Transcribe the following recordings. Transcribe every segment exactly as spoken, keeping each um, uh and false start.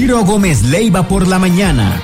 Ciro Gómez Leiva por la mañana.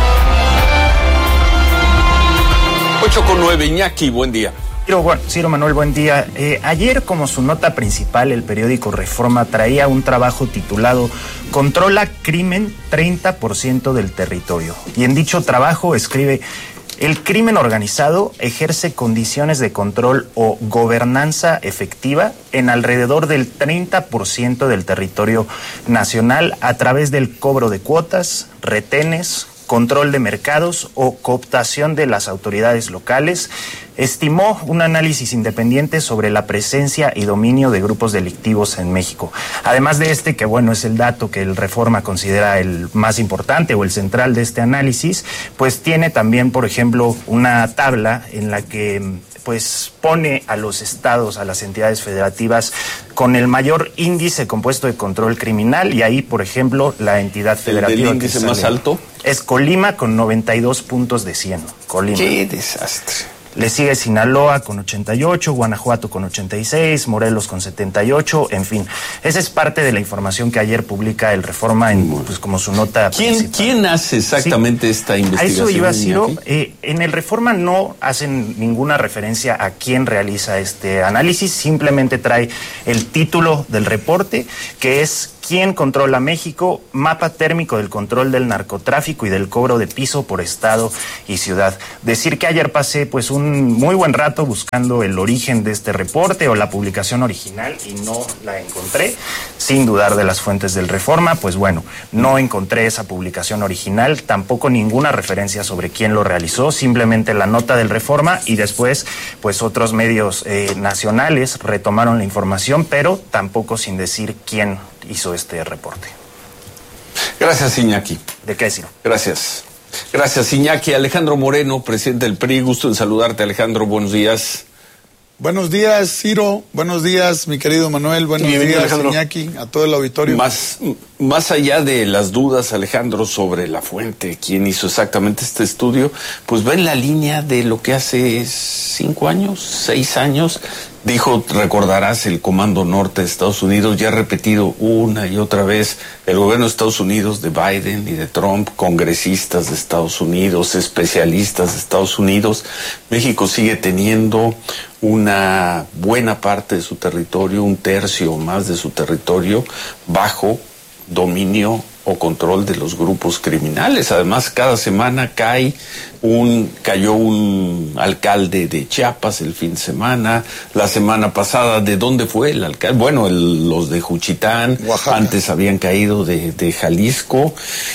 ocho con nueve, Iñaki, buen día. Ciro, Ciro Manuel, buen día. Eh, ayer, como su nota principal, el periódico Reforma traía un trabajo titulado Controla crimen treinta por ciento del territorio. Y en dicho trabajo escribe: el crimen organizado ejerce condiciones de control o gobernanza efectiva en alrededor del treinta por ciento del territorio nacional a través del cobro de cuotas, retenes, control de mercados o cooptación de las autoridades locales. Estimó un análisis independiente sobre la presencia y dominio de grupos delictivos en México. Además de este, que bueno, es el dato que el Reforma considera el más importante o el central de este análisis, pues tiene también, por ejemplo, una tabla en la que pues pone a los estados, a las entidades federativas con el mayor índice compuesto de control criminal, y ahí, por ejemplo, la entidad federativa. ¿El índice más alto? Es Colima con noventa y dos puntos de cien. Colima. ¡Qué desastre! Le sigue Sinaloa con ochenta y ocho, Guanajuato con ochenta y seis, Morelos con setenta y ocho, en fin. Esa es parte de la información que ayer publica el Reforma en, pues, como su nota ¿Quién, principal. ¿Quién hace exactamente sí. esta investigación? A eso iba, Ciro. Eh, en el Reforma no hacen ninguna referencia a quién realiza este análisis, simplemente trae el título del reporte, que es ¿Quién controla México? Mapa térmico del control del narcotráfico y del cobro de piso por estado y ciudad. Decir que ayer pasé pues un muy buen rato buscando el origen de este reporte o la publicación original y no la encontré, sin dudar de las fuentes del Reforma. Pues bueno, no encontré esa publicación original, tampoco ninguna referencia sobre quién lo realizó, simplemente la nota del Reforma, y después pues otros medios eh, nacionales retomaron la información, pero tampoco sin decir quién hizo este reporte. Gracias, Iñaki. ¿De qué, Ciro? Gracias. Gracias, Iñaki. Alejandro Moreno, presidente del P R I. Gusto en saludarte, Alejandro. Buenos días. Buenos días, Ciro. Buenos días, mi querido Manuel. Buenos días, Alejandro. Iñaki, a todo el auditorio. Más, más allá de las dudas, Alejandro, sobre la fuente, quién hizo exactamente este estudio, pues va en la línea de lo que hace cinco años, seis años, dijo, recordarás, el Comando Norte de Estados Unidos, ya ha repetido una y otra vez, el gobierno de Estados Unidos, de Biden y de Trump, congresistas de Estados Unidos, especialistas de Estados Unidos. México sigue teniendo una buena parte de su territorio, un tercio o más de su territorio, bajo dominio o control de los grupos criminales. Además, cada semana cae un, cayó un alcalde de Chiapas el fin de semana. La semana pasada, ¿de dónde fue el alcalde? Bueno, el, los de Juchitán, Oaxaca. Antes habían caído de, de Jalisco.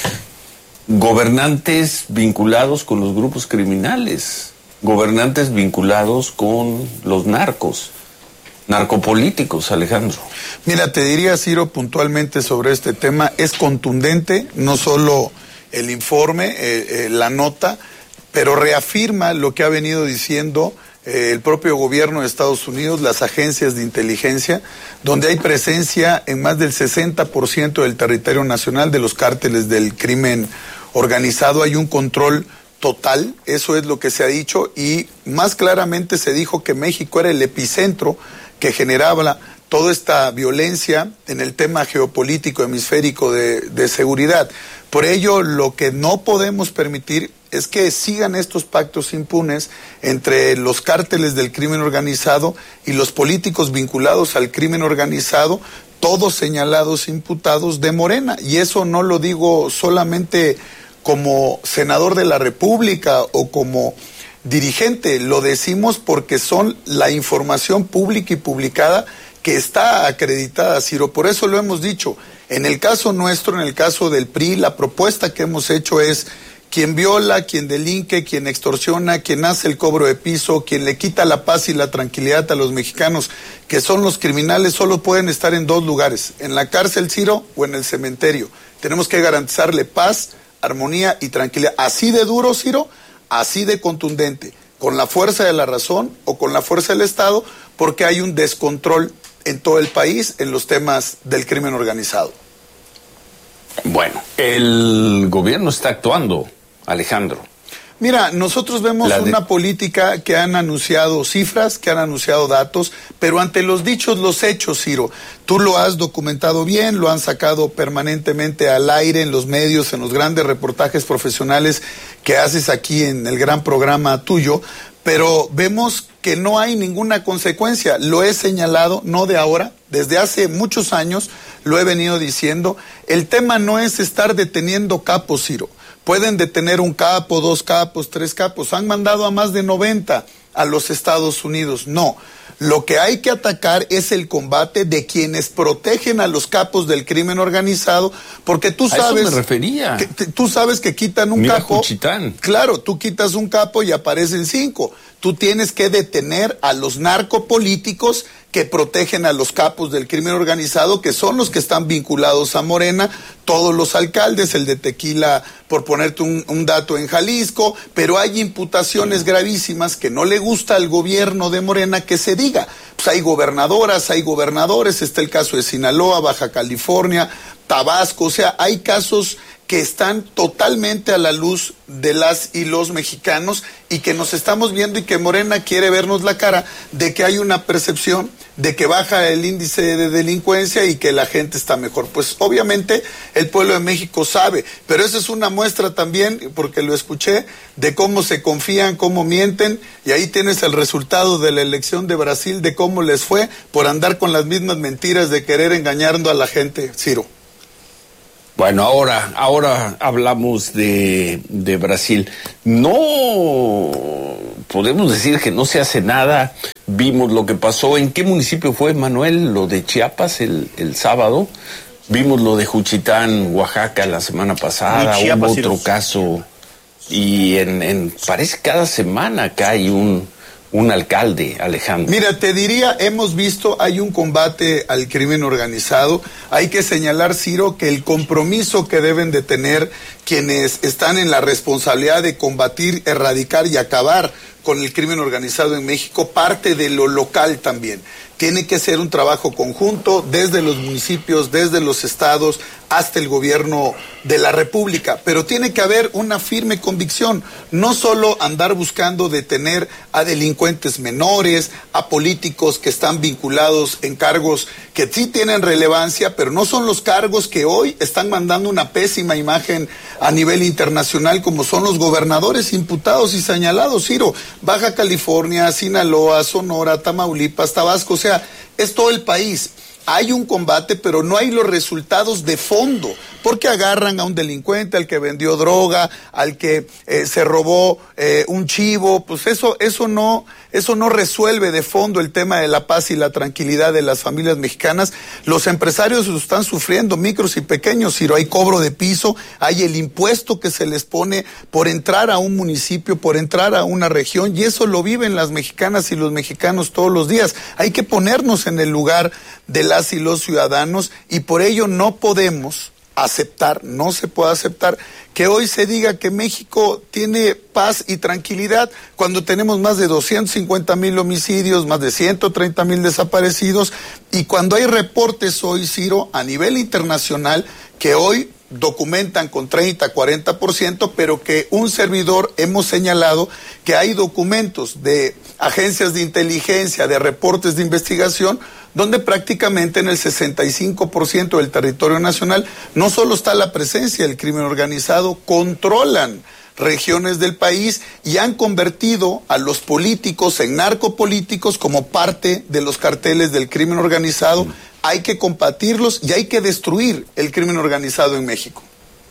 Gobernantes vinculados con los grupos criminales, gobernantes vinculados con los narcos. Narcopolíticos, Alejandro. Mira, te diría, Ciro, puntualmente sobre este tema, es contundente, no solo el informe, eh, eh, la nota, pero reafirma lo que ha venido diciendo eh, el propio gobierno de Estados Unidos, las agencias de inteligencia, donde hay presencia en más del sesenta por ciento del territorio nacional de los cárteles del crimen organizado. Hay un control total, eso es lo que se ha dicho, y más claramente se dijo que México era el epicentro que generaba toda esta violencia en el tema geopolítico hemisférico de, de seguridad. Por ello, lo que no podemos permitir es que sigan estos pactos impunes entre los cárteles del crimen organizado y los políticos vinculados al crimen organizado, todos señalados, imputados de Morena. Y eso no lo digo solamente como senador de la República o como dirigente, lo decimos porque son la información pública y publicada que está acreditada, Ciro. Por eso lo hemos dicho. En el caso nuestro, en el caso del P R I, la propuesta que hemos hecho es quien viola, quien delinque, quien extorsiona, quien hace el cobro de piso, quien le quita la paz y la tranquilidad a los mexicanos, que son los criminales, solo pueden estar en dos lugares, en la cárcel, Ciro, o en el cementerio. Tenemos que garantizarle paz, armonía y tranquilidad. Así de duro, Ciro, así de contundente, con la fuerza de la razón o con la fuerza del Estado, porque hay un descontrol en todo el país en los temas del crimen organizado. Bueno, el gobierno está actuando, Alejandro. Mira, nosotros vemos de... una política que han anunciado cifras, que han anunciado datos, pero ante los dichos, los hechos, Ciro. Tú lo has documentado bien, lo han sacado permanentemente al aire en los medios, en los grandes reportajes profesionales que haces aquí en el gran programa tuyo, pero vemos que no hay ninguna consecuencia. Lo he señalado, no de ahora, desde hace muchos años lo he venido diciendo. El tema no es estar deteniendo capos, Ciro. Pueden detener un capo, dos capos, tres capos. Han mandado a más de noventa a los Estados Unidos. No. Lo que hay que atacar es el combate de quienes protegen a los capos del crimen organizado, porque tú sabes... A eso me refería. Que, tú sabes que quitan un Mira capo... Juchitán. Claro, tú quitas un capo y aparecen cinco. Tú tienes que detener a los narcopolíticos que protegen a los capos del crimen organizado, que son los que están vinculados a Morena, todos los alcaldes, el de Tequila, por ponerte un, un dato, en Jalisco, pero hay imputaciones gravísimas que no le gusta al gobierno de Morena que se diga. Pues hay gobernadoras, hay gobernadores, está el caso de Sinaloa, Baja California, Tabasco, o sea, hay casos que están totalmente a la luz de las y los mexicanos y que nos estamos viendo y que Morena quiere vernos la cara de que hay una percepción de que baja el índice de delincuencia y que la gente está mejor. Pues obviamente el pueblo de México sabe, pero esa es una muestra también, porque lo escuché, de cómo se confían, cómo mienten, y ahí tienes el resultado de la elección de Brasil, de cómo les fue por andar con las mismas mentiras de querer engañando a la gente, Ciro. Bueno, ahora, ahora hablamos de, de Brasil. No podemos decir que no se hace nada. Vimos lo que pasó. ¿En qué municipio fue, Manuel? Lo de Chiapas el, el sábado. Vimos lo de Juchitán, Oaxaca, la semana pasada. Hubo otro caso. Y en, en parece cada semana acá hay un... un alcalde, Alejandro. Mira, te diría, hemos visto, hay un combate al crimen organizado. Hay que señalar, Ciro, que el compromiso que deben de tener quienes están en la responsabilidad de combatir, erradicar y acabar con el crimen organizado en México, parte de lo local también. Tiene que ser un trabajo conjunto desde los municipios, desde los estados, hasta el gobierno de la República. Pero tiene que haber una firme convicción, no solo andar buscando detener a delincuentes menores, a políticos que están vinculados en cargos que sí tienen relevancia, pero no son los cargos que hoy están mandando una pésima imagen a nivel internacional, como son los gobernadores imputados y señalados, Ciro. Baja California, Sinaloa, Sonora, Tamaulipas, Tabasco, o sea, es todo el país. Hay un combate, pero no hay los resultados de fondo, porque agarran a un delincuente, al que vendió droga, al que eh, se robó eh, un chivo, pues eso, eso no, eso no resuelve de fondo el tema de la paz y la tranquilidad de las familias mexicanas. Los empresarios lo están sufriendo, micros y pequeños, Ciro. Hay cobro de piso, hay el impuesto que se les pone por entrar a un municipio, por entrar a una región, y eso lo viven las mexicanas y los mexicanos todos los días. Hay que ponernos en el lugar de las y los ciudadanos, y por ello no podemos aceptar, no se puede aceptar que hoy se diga que México tiene paz y tranquilidad cuando tenemos más de doscientos cincuenta mil homicidios, más de ciento treinta mil desaparecidos, y cuando hay reportes hoy, Ciro, a nivel internacional, que hoy documentan con treinta, cuarenta por ciento, pero que un servidor hemos señalado que hay documentos de agencias de inteligencia, de reportes de investigación, donde prácticamente en el sesenta y cinco por ciento del territorio nacional no solo está la presencia del crimen organizado, controlan regiones del país y han convertido a los políticos en narcopolíticos como parte de los carteles del crimen organizado. Mm. Hay que combatirlos y hay que destruir el crimen organizado en México.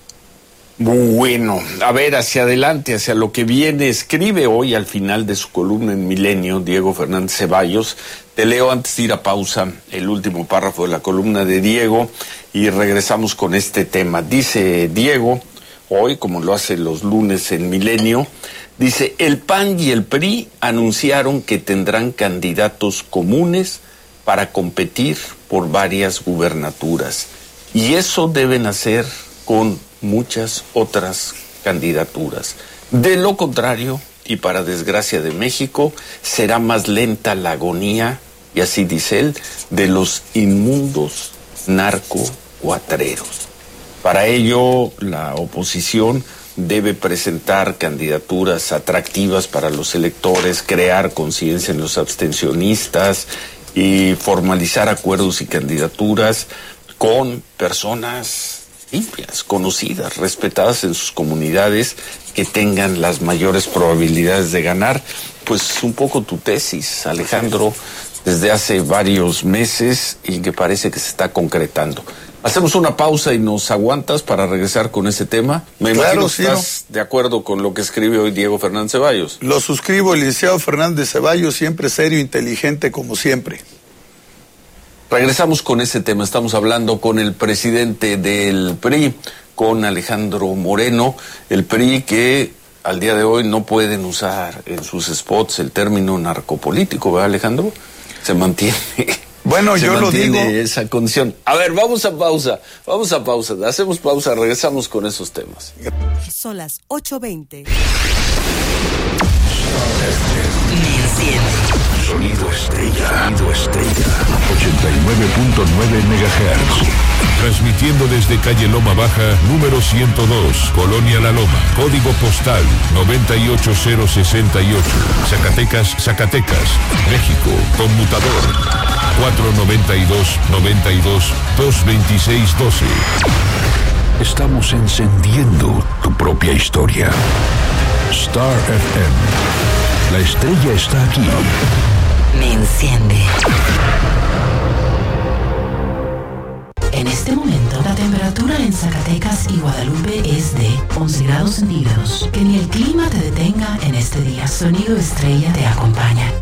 Bueno, a ver, hacia adelante, hacia lo que viene, escribe hoy al final de su columna en Milenio, Diego Fernández Ceballos. Te leo antes de ir a pausa el último párrafo de la columna de Diego y regresamos con este tema. Dice Diego, hoy, como lo hace los lunes en Milenio, dice, el P A N y el P R I anunciaron que tendrán candidatos comunes para competir por varias gubernaturas. Y eso deben hacer con muchas otras candidaturas. De lo contrario, y para desgracia de México, será más lenta la agonía, y así dice él, de los inmundos narcocuatreros. Para ello, la oposición debe presentar candidaturas atractivas para los electores, crear conciencia en los abstencionistas y formalizar acuerdos y candidaturas con personas limpias, conocidas, respetadas en sus comunidades, que tengan las mayores probabilidades de ganar. Pues un poco tu tesis, Alejandro, desde hace varios meses y que parece que se está concretando. Hacemos una pausa y nos aguantas para regresar con ese tema. Me claro, imagino que sí, estás ¿no? de acuerdo con lo que escribe hoy Diego Fernández Ceballos. Lo suscribo, el licenciado Fernández Ceballos, siempre serio, inteligente como siempre. Regresamos con ese tema. Estamos hablando con el presidente del P R I, con Alejandro Moreno. El P R I que al día de hoy no pueden usar en sus spots el término narcopolítico, ¿verdad, Alejandro? Se mantiene. Bueno, se yo lo digo. Esa condición. A ver, vamos a pausa. Vamos a pausa. Hacemos pausa. Regresamos con esos temas. Son las ocho veinte. Sonido estrella. Sonido estrella. ochenta y nueve punto nueve megahertz. Transmitiendo desde calle Loma Baja, número ciento dos, Colonia La Loma. Código postal noventa y ocho cero sesenta y ocho. Zacatecas, Zacatecas, México. Conmutador cuatro noventa y dos, noventa y dos, dos veintiséis doce. Estamos encendiendo tu propia historia. Star F M. La estrella está aquí. Me enciende. En este momento, la temperatura en Zacatecas y Guadalupe es de once grados centígrados. Que ni el clima te detenga en este día. Sonido Estrella te acompaña.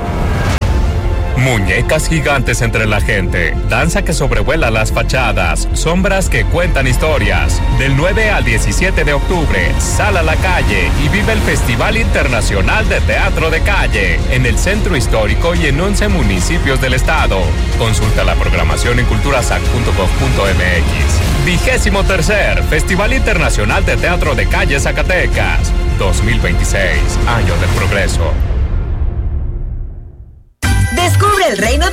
Muñecas gigantes entre la gente, danza que sobrevuela las fachadas, sombras que cuentan historias. Del nueve al diecisiete de octubre, sal a la calle y vive el Festival Internacional de Teatro de Calle, en el Centro Histórico y en once municipios del estado. Consulta la programación en culturasac punto gov punto m x. Vigésimo tercer Festival Internacional de Teatro de Calle Zacatecas, dos mil veintiséis, Año del Progreso. Descubre el reino